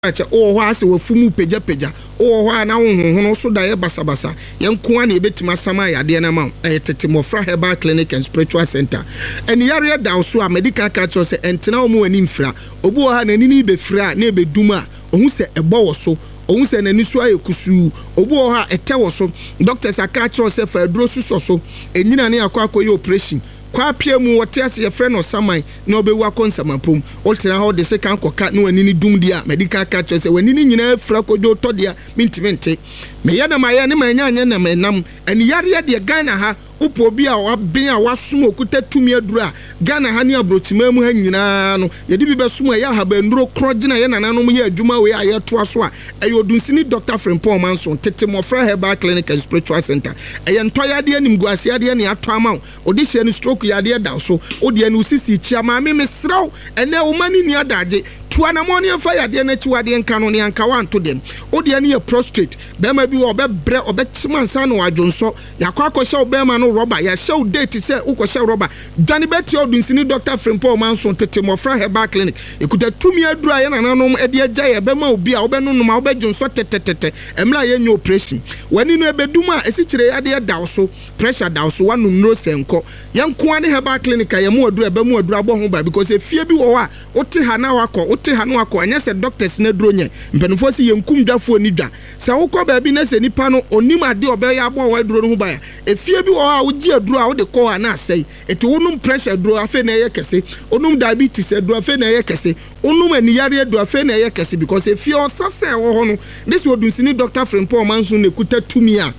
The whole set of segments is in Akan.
acha o ho ase wafumu peja o ho na honhono so da ye basabasa yenko a na ebetima sama yade na ma tete Mofra Herbal Clinic and Spiritual Center eni yare da so a medical culture se entena omo ani mfra obu ha na nini be fra na ebeduma ohun se ebo wo so ohun se na ni so ayekusu obu ha ete wo so doctors aka culture se fa aduro suso so enyina ne akwa operation kwa pia mu wote ase ye friend no saman na obewu akonsamampom ultra how de se kan koka na wani ni dum dia medical culture se wani ni nyina fra kojo to dia mintimente me ya na maye ne manya na menam ani yare de Ghana ha upo bi a waben a wasom okuta tumi adura Ghana ha ne abrotima mu ha nyina no ye di bi besom ya ha banduro krogina ye nananom ye adwuma we aye to aso a ayodunsini Dr. Frimpong Manson tete Mofra Herbal Clinic and Spiritual Center eye ntoyade anim guasiade ne ato ama odi hye no stroke yade da so odi anu sisi chia ma me mesraw ene wo mani ni adaje tuana moni afa yade na chiwade nka no ne anka wanto dem odi ane ye prostrate be ma bi wo obebre obetima nsa no adwonso yakwa akoshe obema no rubber ya show date say ukoshe rubber dwane beti odunsini Dr. Frimpong Manson tete Mofra Herbal Clinic ekuta tumi adura ye nananom ede agya ye be ma obi a obenunum a obedwonso tetete emla ye nyo operation wani no ebeduma esichire yade da so pressure da so wanum no senko yenko ane Herbal Clinic ya mu adura be mu adura abo ho ba because efie bi wo a ote ha na wakọ ote ha no wakọ anya se doctors na duro nye mpanifo si yenkum dwafo ni dwa se wokọ ba bi na se nipa no onim ade obe ya abo wa duro no ho ba ya efie bi wo a wogi aduro a wo de ko ana asai eti wonum pressure duro afa na ye kese onum diabetes duro afa na ye kese onum aniyare duro afa na ye kese because efie osase wo ho no this odunsini Dr. Frimpong Manson ekuta tumi a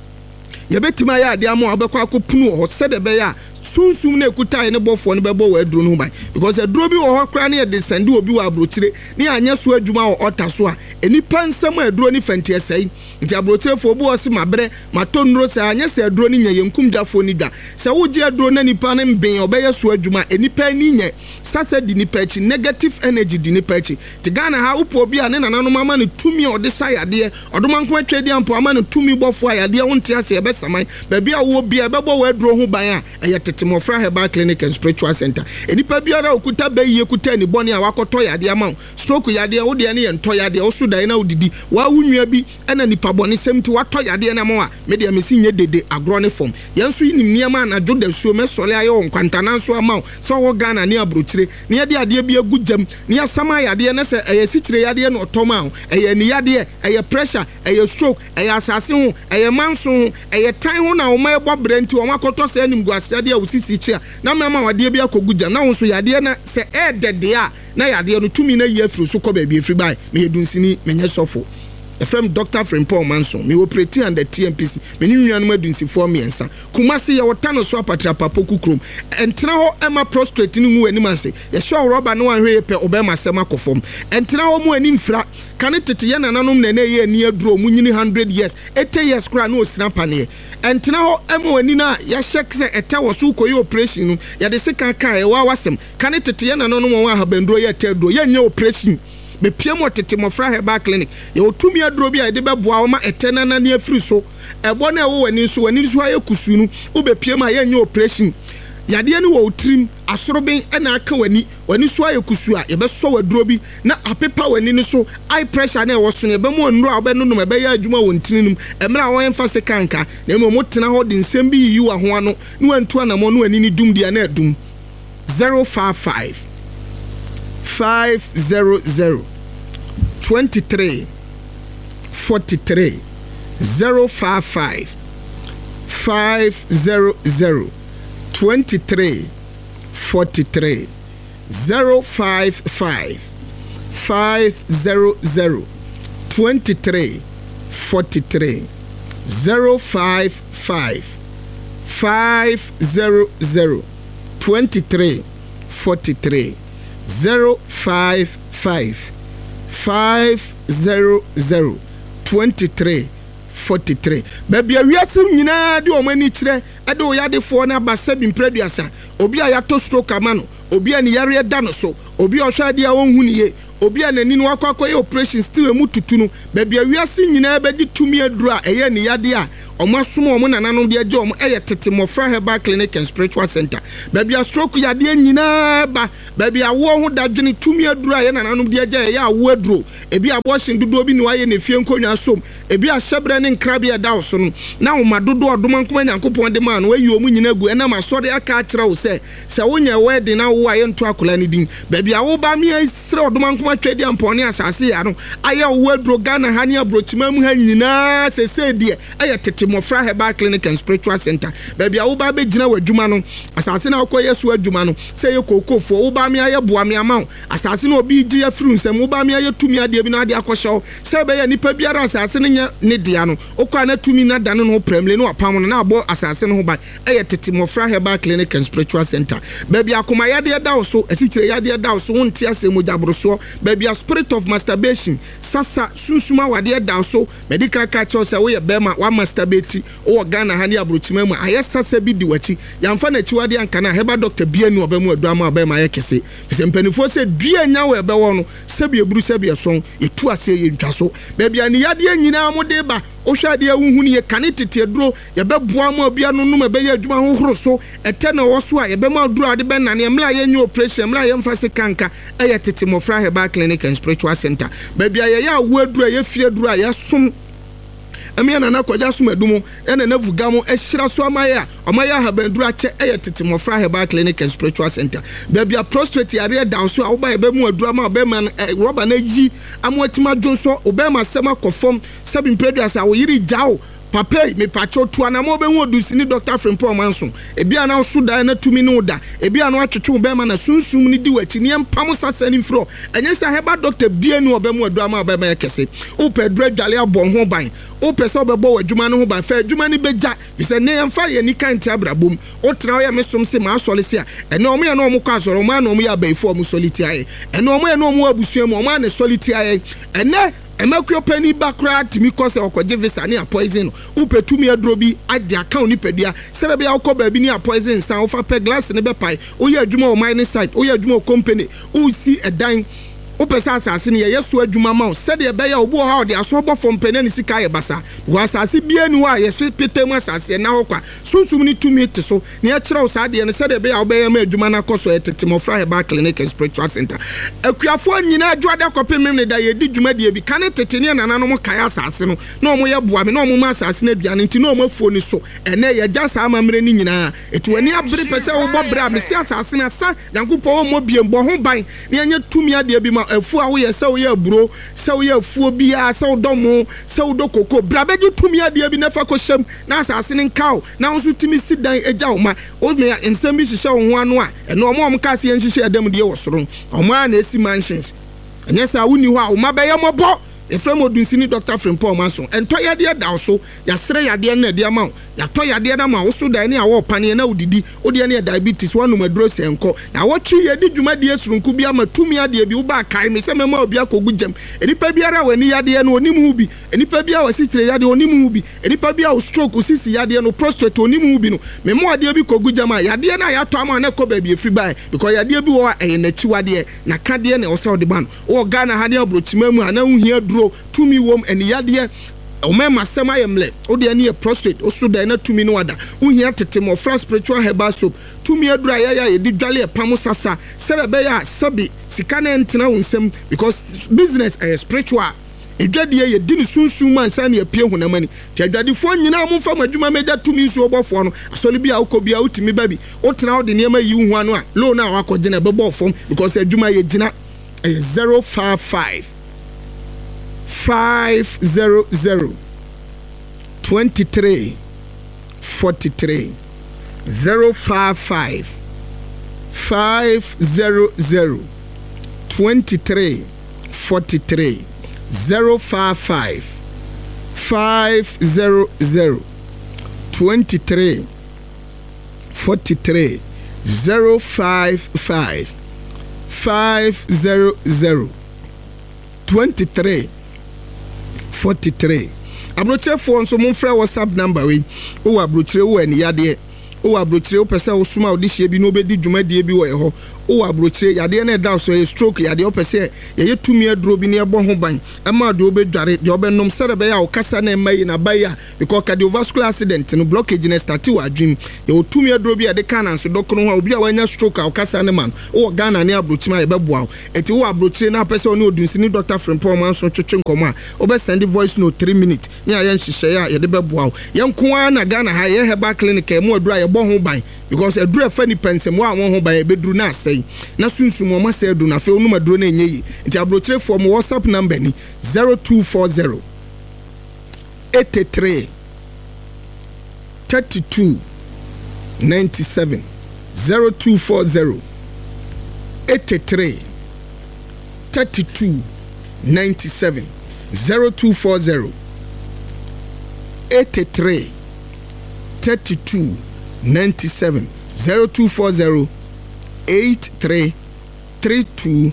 yebetima ya ade amo obekwa akopunu ho sede be ya sunsum na ekuta ne bofo ne bebo wa aduro no ban because aduro bi wo ho kra na ye de sende obi wa abrochire ne anya so adwuma wo otaso a enipa nsam aduro ni fanti esai nti abrochire fo obi wo se mabre matonro se anya se aduro ni nya yenkum dafo ni da se wo je aduro na nipa ne mben obeye so adwuma enipa ni nya sasa di nipa echi negative energy di nipa echi ti Ghana ha upo obi a ne nananom ama ne tumi ode sayade odomanko atwedi ampo ama ne tumi bofo ayade wonte ase ebe saman ba bia wo bia bebo wa aduro ho ban a eye Mofra Herbal Clinic and Spiritual Center enipa biara okuta bayi ekuta ni boni a wakoto yade ama stroke yade wo de ne yento yade wo so dan na odidi wa wunua bi ena nipa boni semti wato yade na mo a me de amesi nye dede agro ne form yenso yinim niam na joda suo me sole aye won kwantana so ama so wo Ghana ne abrochire ne yade ade bi agujam ne asama yade ne se eye sichire yade no otoma eye ni yade eye pressure eye stroke eye asase ho eye manso ho eye tan ho na wo ma ebo brenti wo makoto se anim guasiade a sisi chia na mama wade bia kogujam na wonso yade na se edede a na yade no tumi na yefru so ko ba bi efri bai me yedunsini menye sofo efrem Dr. Frimpong Manson me operate under TMPC me ni nnuanu adunsi for miensa kumase ye wotano so apatra papoku krom entena ho ema prostrate ni mu anim ase ye show rubber no anhwe pe obema sema kofom entena ho mu anim fra kane tete ye nananom na ye ani aduro mu nyini 100 years 80 years kra na osina pane entena ho ema ani na ya shek se ete wo so koyi operation no ya de se kan kan e wa wasem kane tete ye nananom wa habanduro ye teduro ye nya operation be piemo tete Mofra Herbal Clinic ye otumi aduro bi a de beboa wo ma etena na ne afiri so ebo na wo wani so aye kusunu wo be piemo aye nya operation yade ne wo trim asoroben na aka wani so aye kusu a ye be so waduro bi na apepa wani ne so high pressure na wo so ne be mo nro a wo be nunum e be ya adwuma wo ntininum emra wo emfa se kanka na mo tena ho de nsem bi yi wa ho ano ne wantu anamo no ani ni dum dia na adum 055 500 23 43 055 500 23 43 055 500 23 43 055 500 23 43 055 500 23 43 baby awiasem nyina de omani kire ade oyade fo na basa bi mpreduasa obi a yato stroke amano obi a ne yare da no so obi a hwade a wonhu niye obi a nani no akwakoye operation still emu tutu no baabi awiase nyina bɛgye tumi aduru a ɛyɛ ne yade a ɔmo asom ɔmo nananom de agye ɔmo ɛyɛ tete Mmɔfra Herbal Clinic and Spiritual Center baabi a stroke yade nyina ba baabi a wo ho dadwene tumi aduru a yɛ nananom de agye ɛyɛ awo aduro ebi abortion dodo bi ne wayɛ ne fie nkonwa som ebi a hyɛbrɛ ne nkrabe ɛda so no na ɔma dodo ɔdoma nkoma Nyankopɔn de ma no ayi ɔmo nyina gu ɛnam asɔre aka akyerɛ wo sɛ wonyɛ wedding na wo ayɛ nto akola ne din baabi a wo ba me srɛ ɔdoma nkoma twɛdi ampɔne asase ya no ayɛ wo aduro Ghana ha ne abrochima mu ha nyina sese deɛ ɛyɛ tete Mmɔfra Herbal Clinic and Spiritual Center baabi a wo ba bɛgyina w'adwuma no asase na wokɔyɛ so adwuma no sɛ yɛ kokofo wo ba me ayɛ boa me ama wo asase na obi gye afiri nsɛm wo ba me ayɛ tumi adeɛ bi na ade akɔhyɛ wo sɛ bɛyɛ nipa biara asase no nyɛ ne dea no wokɔ na tumi na dane no prɛmle no apam no na abɔ asase no ho ba ɛyɛ tete Mmɔfra Herbal Clinic and Spiritual Center baabi akoma yadeɛ da wo so asikyire yadeɛ da wo so wonte asɛ mogyaborosoɔ baabi a spirit of masturbation sasa sunsuma wadeɛ da wo so medical catcher sɛ woyɛ bɛma wa masturbate o Ghana ha ne abrochima mu ayɛ sasa bi di wachi yamfa na chiwade anka na heba doctor bianu obamu adwama obama ayɛ kese fisɛ mpanifo sɛ dua nya wo ɛbɛwɔ no sɛbi eburu sɛbi ɛson etu ase yɛ ntwa so baabi ani yadeɛ nyina mo de ba ohwɛ adeɛ huhu ne yɛ kane tete duro yɛbɛboa ma obia no num ɛbɛyɛ adwuma hohoro so ɛtɛ na wɔ so a yɛbɛma duro ade bɛ nane mla yɛnyɛ operation mla yɛmfa se kanka ɛyɛ tete Mmɔfra Herbal Clinic and Spiritual Center baabi a yɛyɛ awo duro yɛ fie duro a yɛsom amia na nakɔgya som adumo ɛna na vuga mo ɛhyira so amaya ɔmaya habandura kyɛ ɛyɛ tete Mmɔfra Herbal Clinic and Spiritual Center baabi a prostrate yare down so a wo ba yɛ bɛ mu adura ma bɛ man rubber na yi amotima dwonso obɛma sɛma kɔfom sɛbi preduas a wo yiri gyawo papa me pacho to anamo be hu odusini Dr. Frimpong manso ebi ana so da na tumi no da ebi ana atwetwe be ma na sunsum ni di wachi ne empam sasani fro enye sa heba doctor bienu obemu adu ama obema yakese o pedro dwale abon ho ban o pese obebo wadwuma no ho ban fa adwuma ni beja bi se ne yemfa ye ni kan ti abrabom o tra ya mesom se ma asole se a ene omo ye no omo kwa asoro ma na omo ya baifo omo soliti aye ene omo ye no omo abusua mu omo na soliti aye ene emakyo pani bakra timi kose okoje visa ne a poison upetumi aduro bi ade account ni pedua sere bia okoba bi ni a poison san ofa pe glass ne be pai oye adwuma o mining site oye adwuma o company o si edan upesa asase ne yeso adwuma ma se de be ya obo ha ode aso bo fom pene ne sika ye basa wo asase bia ni wa ye petemu asase na hokwa sunsum ni tumi te so ne ya kire wo sa de ne se de be ya obe ya ma adwuma na koso etete Mmɔfra Herbal Clinic and Spiritual Center akuafo nyina adwada kopemem ne da ye di dwuma de bi kane tete ne nananom kaya asase no na omo ye boa me na omo ma asase na aduane nti na omo afuo ni so ene ye gya sa amamre ni nyina etu ani abere pese wo bobra me si asase na sa Nyankopɔn omo biembo ho ban ne anya tumi ade bi ma afu a wo ye se wo ye buro se wo ye afuo bia se wo domo se wo do koko bra beji tumi ade bi na fa ko hyem na asase ne nkaw na wo so timi sidan egya wo ma o me ensem bi hihye wo ho ano a ene omo ka se yenhihye adam de wo soro omo a na esi mansions enye sa wo ni ho a wo ma be ye mobo efrem odunsini Dr. Frimpong manso ento yade da so ya sere yade na de ama ya to yade na ma wo so dan ne awo pane na odidi odi ne diabetes wanu maduro senko na wo twi yedi dwuma de esurunku bi ama tumi ade bi wo ba kai me se mema obi akogu jam enipa biara wani yade no onim hu bi enipa biara wasi kire yade onim hu bi enipa biara stroke osisi yade no prostate onim hu bi no memo ade bi kogu jam a yade na ya to ama na ko ba bi efri bai because yade bi wo na chiwade na kade na wo se ode ban wo Ghana ha ne abrochima mu ana hu hia tumi wom eni yade omema sema yemle odi ani prostate oso da na tumi no wada uhia tete Mmɔfra Spiritual Herbal Soap tumi adura ya yedi dwale epam sasa sere be ya sabi sika na entena wonsem because business is spiritual edwade ye di ne sunsun man san ne apie hunamani ti adwade fo nyina mo fa madwuma meja tumi nsu obofo no asole bia ukobia utimi babi otena odi ne ma yi hu anu a lo na wakɔgye na bɛbɔ fom because adwuma ye gina 055 500 23 43 055 500 23 43 055 500 23 43 055 500 23 43 abrochefo nso mo frɛ WhatsApp number we o abrochire wo ani yade o abrochire o pese o suma o di hye bi no obedi dwumadie bi wo ye ho o abrochire yade na da so ye stroke yade o pese ye tumi aduro bi na ebo ho ban ama de obedware de obenom serebe ya o kasa na mai na baya because cardiovascular accident no blockage na start wa adwin ye tumi aduro bi yade kana so dokoro ho obi a wanya stroke a o kasa ne man o Ghana ne abrochima ye beboa eti o abrochire na pese o ne odunsini Dr. Frimpong Manson twetwe nkomo a o be send voice note 3 minutes nya ye nhihye ya ye de beboa ye nko na Ghana ha ye herbal clinic e mu adura ye bo ho ban because adura fa ni pensem wa ho ban e beduru na asai na sunsum o ma se adu na fe onu maduro na enyeyi nti abrochire for mo WhatsApp number ni 0240 83 32 97 0240 83 32 97 0240 83 32 97 0240 83 32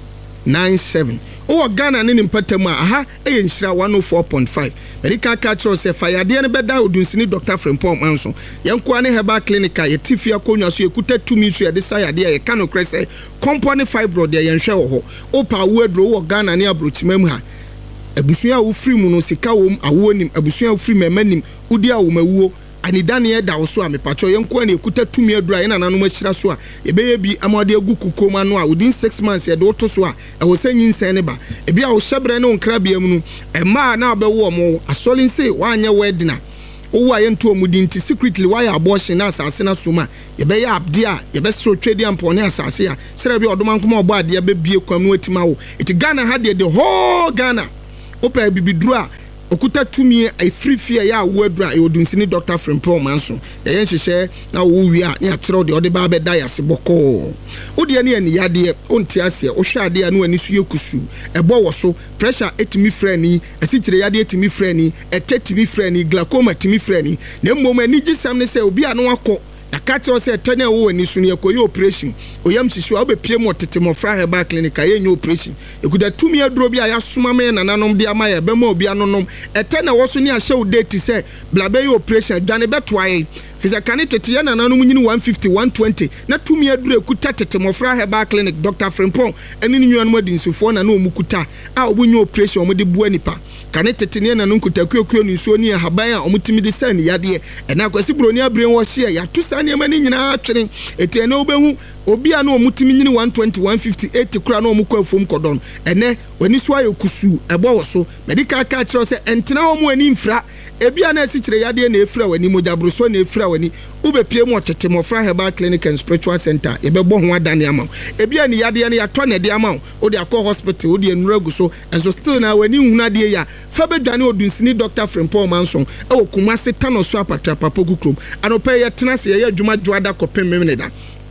97 o Ghana ne mpatam aha e nhyira 104.5 America Cultural se fa yade ne beda odunsini Dr. Frimpong Manson yenko ane herbal clinic ye tifia konwa so ekuta tumi so ye de sa yade ye kano krese company fibroid ye yenhwe wo ho o pa wo adro wo Ghana ne abrochimam ha abusua wo free mu no sika wo awo nim abusua wo free memanim udi awo mawuo anidane ye da wo so amepacho yenko ane ekuta tumi adura ye nananom ahyira so a ebeye bi amade agu kukoma no a within 6 months ye de woto so a e wo sanyinsen ne ba ebi a wo hyebre ne onkrabia mu no ema na abewo mo asoli nse wanye wedina owo ayentu omudi nti secretly why abortion na asase na soma ye be ya abde a ye be so twedi ampo ne asase a sere bi odomankoma obo ade be bie kwam no atima wo iti Ghana ha de the whole Ghana opa bibiduru a okuta tumi a free fear ya wo adura e odunsini Dr. Frimpong Manson ye yenhyehyɛ na wo wi a ne akyerɛw de ode ba be da yase bɔkɔ wode ne ani yade onti ase o hwɛ ade a no ani so yekusu ɛbɔ wo so pressure etimi frani asikyire yade etimi frani etetimi frani glaucoma etimi frani na mmom ani gisam ne sɛ obi a no akɔ na kacho se tane wo ani so ne ekoyi operation oyam hihye obepie mo tetemo fra herbal clinic a yenye operation ekuda tumi aduro bi a yasoma me nananom de ama ye be ma obi anonom etane wo so ne ahye wo date se blabe operation dwane beto aye Fisa kane tete ya nananom nyini 150 120 na tumi aduro ekuta tetemo fra herbal clinic Dr. Frimpong eni ni nwanum adinsufo na omukuta a obunye operation omde bua nipa kane tete ne nananom kutakuekuo ni nsuo ni haban a omutimi de san yade ena kwasi broni abre wo hye ya tusa ne mani nyina atwere etene obehu obi a na omutimi nyini 120 150 80 kura na omukọ afom kodon ene wani so ayokusu ebo wo so medical ka kire se entena wo mu ani mfra ebi a na asikyire yade na efra wani mojabro so na efra wani ubepie mu tetemo fra herbal clinic and spiritual center ebebo ho adane ama ebi a ni yade na yato na de ama o de akọ hospital o de enuragu so enso still na wani hunade ya fa bedwane odunsini Dr. Frimpong Manson e wo Kumasi tano so apatra papoku krom anope ye tena se ye adwuma dwada kopem memneda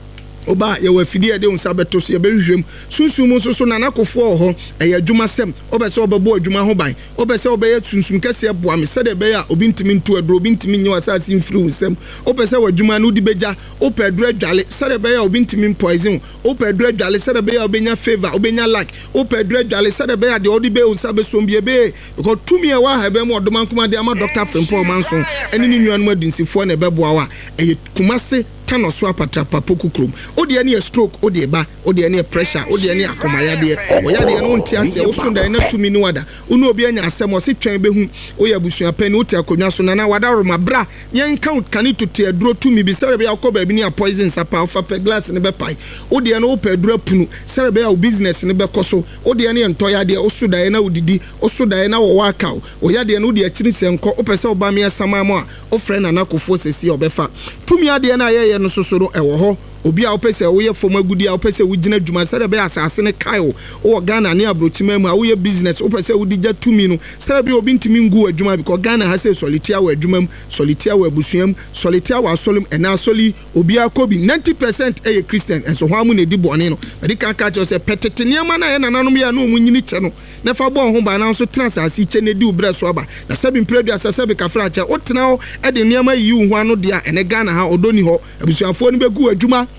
oba ye wafidi ade unsa beto so ye behwem sunsum so na nakofo ho eye adwuma sem obese obebo adwuma ho ban obese obeye sunsum kase eboa me sede be ya obi ntimi ntu aduro obi ntimi nyi wasase mfiri unsem obese wadwuma no di beja opa aduro adwale sede be ya obi ntimi poison opa aduro adwale sede be ya obenya favor obenya lack opa aduro adwale sede be ya de odi be unsa be so mbie be because tumi e wa ha be mo odomankoma de ama Dr. Frimpong Manson eni ni nwan mu adinsifo na beboa wa eye Kumasi tano so apatra papoku krom odi ne stroke odi ba odi ne pressure odi ne akomayade oyade no ntia se wo so dan na tumi ni wada unu obi anya asem o se twen behu oya busua pani uti akonwa so na wada roma bra yen count kanito te aduro tumi bi sere be yakoba bi ni poison sapa ofa pe glass ne be pai odi ne opa aduro punu sere be ya business ne be koso odi ne ntoyade o so dan na odidi o so dan na wo waka oyade ne odi akiri se nko opese oba me asama mo a o friend na nakofo sesi obefa tumi ade na ye no sosoro ewo ho obi a opese wo ye fom agudi a opese wo gina dwuma sere be asase ne kaio o Ghana ne abrochima mu a wo ye business opese wo digya tumi no sere be obi ntimi ngu adwuma because Ghana ha se solitia wa adwuma solitia wa abusuam solitia wa solim ena soli obi akobi 90% eye Christian enso ho amu ne di bone no medical ka che se petete niam na ye nananom ya na omunyini che no na fa bon ho ba na so transase che ne di ubre so aba na sabi mpredu asase be kafra che otena ho e de niam yi hu ano de a ene Ghana ha odoni ho abusuafo ni begu adwuma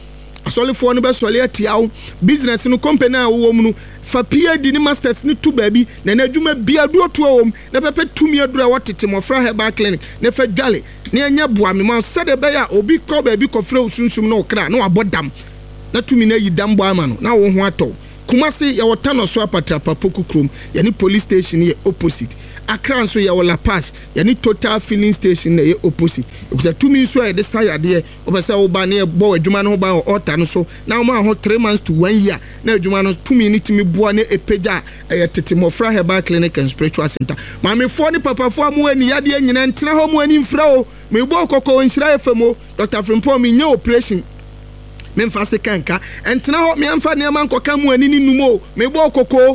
asɔlefoɔ no bɛsɔle atiawo business no company a wo mu no fa PhD ni masters ni tu baabi na adwuma bia do to wom na pɛpɛ tumi adura wɔtete mɔfra herbal clinic na fa dwale na anya boa me ma sɛde bɛyɛ a obi kɔ baabi kɔfrɛ usunsum na okra na wabɔ dam na tumi na yi dam bɔ ama no na wo ho atɔ Kumasi ya watano so apatrapa poku krom yani police station ye opposite Accra so ya La Paz yani Total filling station ye opposite okuta tumi so ya de sayade obesa oba na bo adwuma no ba ota no so na o ma ho 3 months to 1 year na adwuma no tumi ni timi boa na epeja tete mofra herbal clinic and spiritual center mamefo ni papafo amu ani yade nyina ntena ho mu ani mfra o me bo kokko nhyira efemo Dr. Frimpong me nya operation memfa se kanka entena ho me amfa ne man koka mu anini numo me bo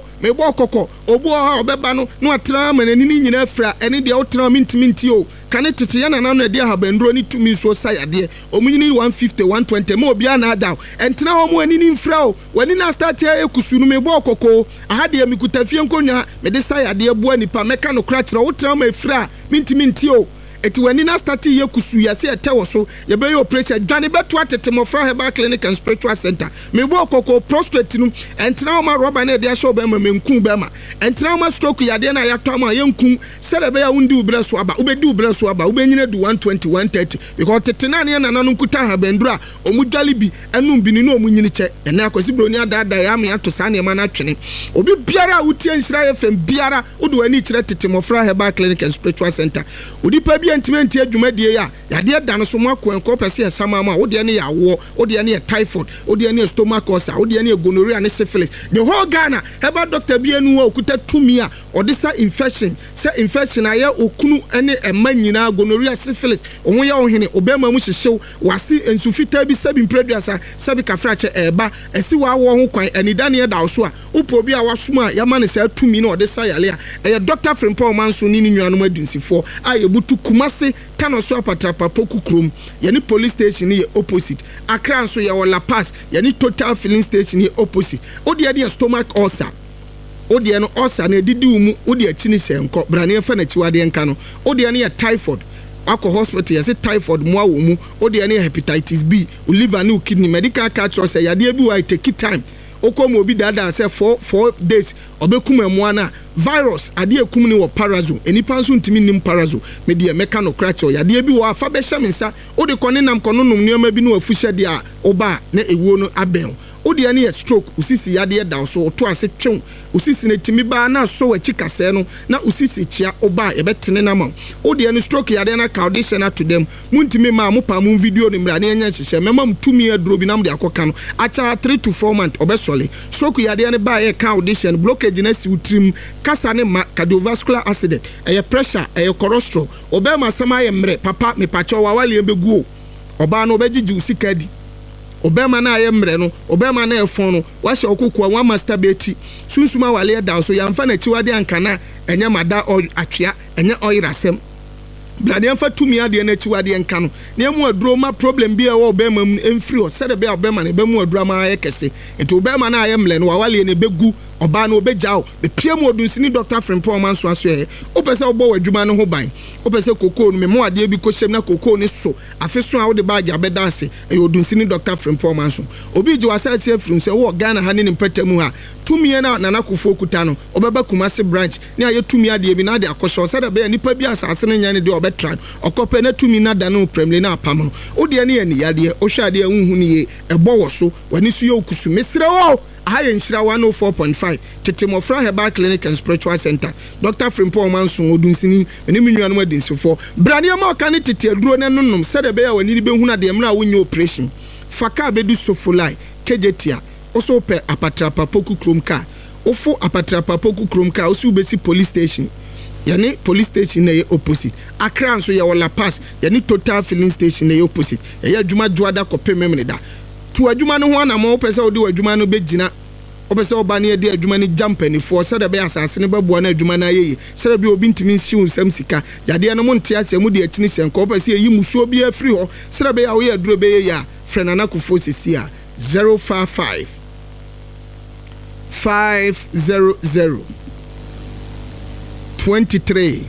kokko obu ha obeba no no atra ma anini nyina afra ene de otra minti o kane tete ya na na de ha bandro ni tumi so sayade omunyini 150 120 ma obi ana down entena ho mu anini mfra o wani na start ya ekusu no me bo kokko aha de mikuta fie nkonya me de sayade bo anipa meka no kra kira otra ma afra minti o eti wani na start ye kusu ya se etewo so ye be yo operation dwane beto atete mofra herbal clinic and spiritual center me bo kokko prostate no entra ma roba na de show be ma menku be ma entra ma stroke ya de na ya to ma yenku se de be ya wundi ubere so aba ubedi ubere so aba ubenyina du 120 130 because tete na ne na no nkuta ha bandura omudwale bi enum bi ni no omunyini che ene akosi broni adada ya me ato sa ne ma na twene obi biara wutie nsira FM biara udu wani kire tete mofra herbal clinic and spiritual center odipa entimente adwumadie ya yade da no so mako enko pese esama ma wo de ne ya wo wo de ne typhoid wo de ne stomach ulcer wo de ne gonorrhea ne syphilis the whole Ghana herbal doctor bi enu wo okuta tumi a odisa infection aye okunu ene ema nyina gonorrhea syphilis ohun ya ohene obema mu hyehyew wase ensufita bi sabi mpreduasa sabi kafrache eba esi wa wo ho kwan anida ne da so a upo bi a wasoma ya ma ne sa tumi ne odisa yale a Dr. Frimpong manso ni nuanom adunsifo a yebutu Kumasi tano so apatrapa poku krom yani police station ye opposite Accra so ya La Paz yani Total filling station ye opposite odi ya stomach ulcer odi ya no ulcer na didi umu odi ya chini senko brane fa na chiwade nka no odi ya ne typhoid akọ hospital ya se typhoid mo awo mu odi ya ne hepatitis B liver ne kidney medical catch say yade bi wa take time okomo obi dada say 4 days obekum amuana virus ade ekum ni wo parazo enipa nso ntimi nim parazo me de meka no kracho yade bi wo afa be hyemensa odi kone nam kono nom nioma bi no afuhye de a oba na ewuo no aben odi ya ne stroke usisi yade da so to ase twon usisi ne timi ba na so wachi kase no na usisi chia oba ye betene na ma odi ya ne stroke yade na condition to them muntimi ma mo pa mo video ni mra ne anya hyehye mema mtumi aduro bi na mde akoka no acha 3 to 4 months obesole stroke yade ne ba ye condition blockage na si utrim kasa ne ma cardiovascular accident pressure cholesterol obema sama ye mre papa me pacho wawale embegu oba no obegigi usika di obema na ye mre no obema na efon no wahye okukua wa masturbate sunsuma wale da so yamfa na chiwade ankana enye mada atwea enye oyirasem blade amfa tumi ade na chiwade nka no na mu aduro ma problem bi e wo obema emfiri o sede be obema na be mu aduro ma ye kese enti obema na ye mle no wawale ne begu oba no obejao be piem odunsini Dr. Frimpong manso aso ye opese obo wadwuma no ho ban opese kokoo no me mo ade bi kohyem na kokoo ne so afeso a wo de baage abeda ase e odunsini Dr. Frimpong manso obi ji wasase afrim se wo Ghana ha ne mpatamu ha tumi na nanakofo kuta no obeba Kumasi branch ne aye tumi ade bi na ade akosho se de be nipa bi asase ne nya ne de obetran okope na tumi na da no premle na apam no odi ne ani yade ohwade ahunhu ne ye ebo wo so wani so ye okusu mesire wo High Nshira 104.5 tete mofra herbal clinic and spiritual center Dr. Frimpong manso odunsini eni minuanu adinsifo brane ma okane tete aduro ne nonnom sede be ya wani be huna de mra wonye operation faka bedu sofulai kejetia oso pe apatrapa poku krom ka ofo apatrapa poku krom ka osu besi police station yani police station na ye opposite Accra so ya La Paz yani Total filling station na ye opposite ya adwuma juada kope memne da tu adwuma no ho na mo pese odi adwuma no begina opese oba ne de adwuma ni jampani for sede be asase ne babuo na adwuma na yeyi sede be obi ntimi nsiu nsam sika yade no mo ntia se mu de atini senko opese yi musuo bi afri ho sede be ya wo ya duro be yeyi a frenana kofo sisi a 055 500 23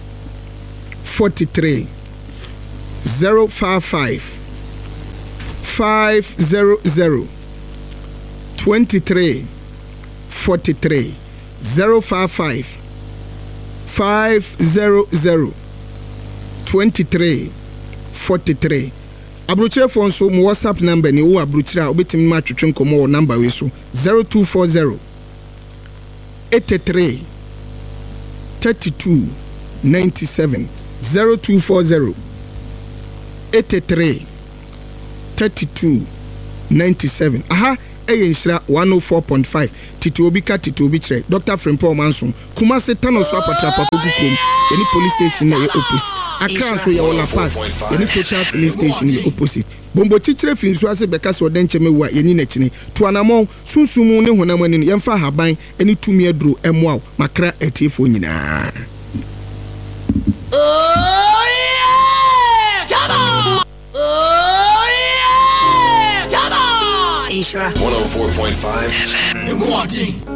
43 055 500 23 43 055 500 23 43. Abrochire phone so mo WhatsApp number ni wo abrochire a obetimi ma twetwe nkomo wo number we so 0240 83 32 97 0240 83 32 97. Aha Eyensra 104.5 Titi Obika Titi Obichre Dr. Frimpong Manson Kumase Tano so apatra papokukom any police station na opposite Accra so ya wala pass any total police station na opposite Bombo Chichre finso ase beka so denche mewa yeni nachini to anamon sunsumu ne honam ani yemfa haban any tumi aduro emwa makra etiefo nyina. Oh yeah! Come on! Oh yeah! Come on! Ishra 104.5 The morning.